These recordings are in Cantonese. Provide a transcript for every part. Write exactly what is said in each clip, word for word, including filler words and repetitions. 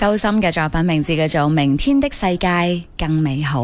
周深嘅作品名字叫做《明天的世界更美好》。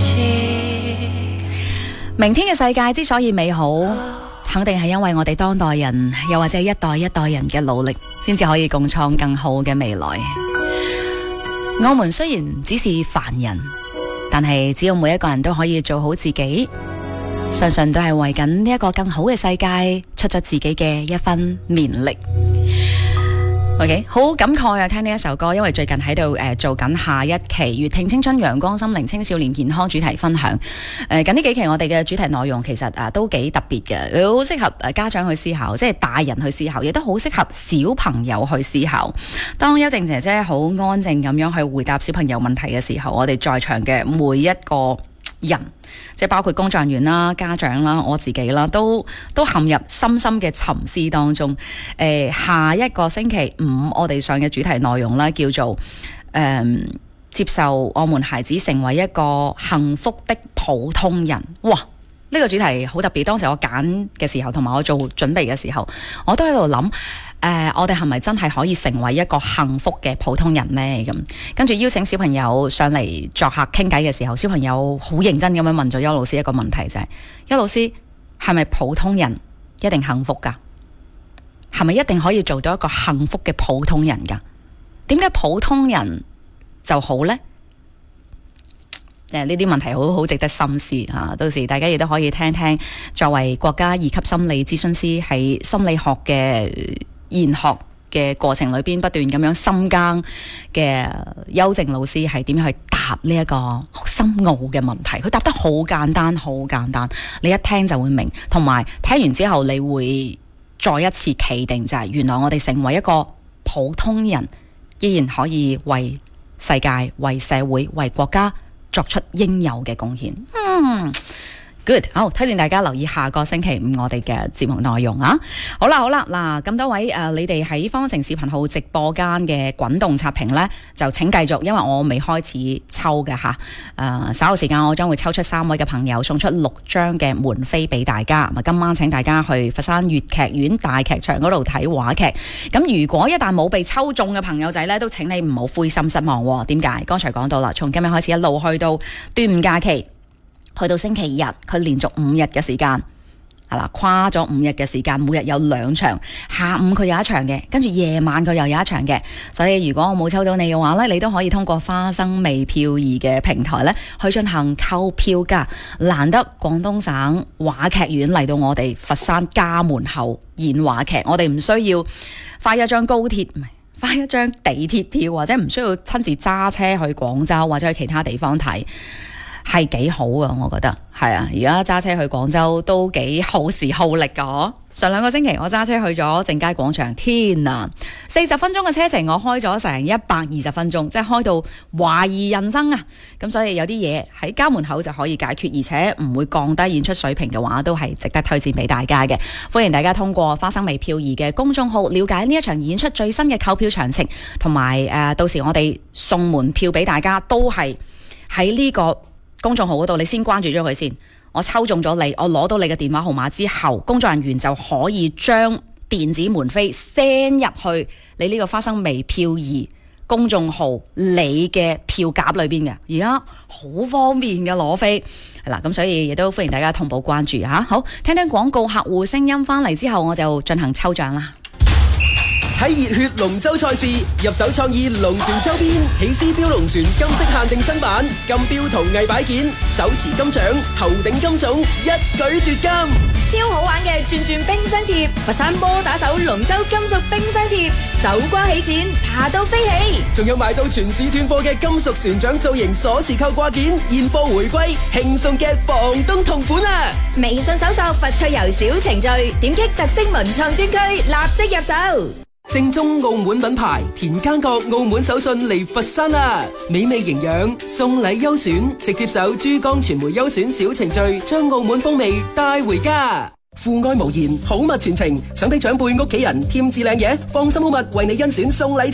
明天嘅世界之所以美好，肯定係因為我哋當代人，又或者一代一代人嘅努力，先至可以共創更好嘅未來。我們雖然只是凡人，但係只要每一個人都可以做好自己，相信都係為緊呢一個更好嘅世界出咗自己嘅一分綿力。OK， 好感慨啊！聽呢一首歌，因為最近喺度誒做緊下一期粵聽青春陽光心靈青少年健康主題分享。誒、呃，近呢幾期我哋嘅主題內容其實啊都幾特別嘅，好適合誒家長去思考，即係大人去思考，亦都好適合小朋友去思考。當邱靜姐姐好安靜咁樣去回答小朋友問題嘅時候，我哋在場嘅每一個人，即係包括工作人員啦、家長啦、我自己啦，都都陷入深深嘅沉思當中。誒、呃，下一個星期五我哋上嘅主題內容咧，叫做誒、呃、接受我們孩子成為一個幸福的普通人。哇！呢、這個主題好特別。當時我揀嘅時候，同埋我做準備嘅時候，我都喺度諗。誒、呃，我哋係咪真係可以成為一個幸福嘅普通人呢？咁跟住邀請小朋友上嚟作客傾偈嘅時候，小朋友好認真咁樣問咗邱老師一個問題，就係、是：邱老師，係咪普通人一定幸福噶？係咪一定可以做到一個幸福嘅普通人噶？點解普通人就好呢？誒，呢啲問題好好值得深思啊！到時大家亦都可以聽聽，作為國家二級心理諮詢師喺心理學嘅研學嘅過程裏邊不斷咁樣深耕嘅邱靜老師係點樣去答呢一個深奧嘅問題？佢答得好簡單，好簡單，你一聽就會明。同埋聽完之後，你會再一次企定，就係原來我哋成為一個普通人，依然可以為世界、為社會、為國家作出應有嘅貢獻。嗯。Good， 好，推薦大家留意下個星期五我哋嘅節目內容啊！好啦好啦，嗱咁多位誒、呃，你哋喺方程視頻號直播間嘅滾動刷屏呢，就請繼續，因為我未開始抽嘅吓。誒、呃，稍後時間我將會抽出三位嘅朋友，送出六張嘅門飛俾大家。咁今晚請大家去佛山粵劇院大劇場嗰度睇話劇。咁如果一旦冇被抽中嘅朋友仔呢，都請你唔好灰心失望喎。點解？剛才講到啦，從今日開始一路去到端午假期。去到星期日，佢連續五日嘅時間，係啦，跨咗五日嘅時間，每日有兩場，下午佢有一場嘅，跟住夜晚佢又有一場嘅。所以如果我冇抽到你嘅話呢，你都可以通過花生味票儀嘅平台呢去進行購票噶。難得廣東省話劇院嚟到我哋佛山家門口演話劇，我哋唔需要花一張高鐵，唔係花一張地鐵票，或者唔需要親自揸車去廣州或者去其他地方睇。係幾好啊，我覺得係啊！而家揸車去廣州都幾耗時耗力噶。上兩個星期我揸車去咗正佳廣場，天啊！四十分鐘嘅車程，我開咗成一百二十分鐘，即係開到懷疑人生啊！咁所以有啲嘢喺家門口就可以解決，而且唔會降低演出水平嘅話，都係值得推薦俾大家嘅。歡迎大家通過花生微票儀嘅公眾號了解呢一場演出最新嘅購票詳情，同埋誒到時我哋送門票俾大家，都係喺呢個公眾號嗰度，你先關注咗佢先。我抽中咗你，我攞到你嘅電話號碼之後，工作人員就可以將電子門飛 send 入去你呢個花生微票儀公眾號你嘅票夾裏邊嘅。而家好方便嘅攞飛係啦，咁所以亦都歡迎大家同步關注吓。好，聽聽廣告客戶聲音翻嚟之後，我就進行抽獎啦。 喺熱血龍舟賽事入手創意龍船周邊，起司標龍船金色限定新版，金標陶藝擺件，手持金獎，頭頂金種，一舉奪金。 超好玩嘅轉轉冰箱貼，佛山摩打手龍舟金屬冰箱貼，手瓜起剪，爬到飛起。 仲有買到全市斷貨嘅金屬船長造型鎖匙扣掛件，現貨回歸，輕鬆嘅房東同款啊！ 微信搜索佛趣遊小程序，點擊特色文創專區，立即入手。 正宗澳門品牌田耕國澳門手信嚟佛山啦！美味營養，送禮優選，直接搜珠江傳媒優選小程序，將澳門風味帶回家。父愛無言，好物傳情，想俾長輩屋企人添置靚嘢，放心好物為你甄選送禮。